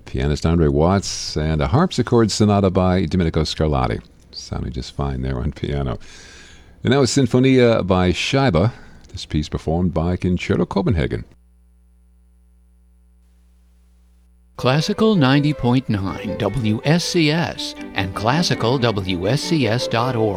pianist Andre Watts, and a harpsichord sonata by Domenico Scarlatti. Sounding just fine there on piano. And that was Sinfonia by Scheibe. This piece performed by Concerto Copenhagen. Classical 90.9 WSCS and classicalwscs.org.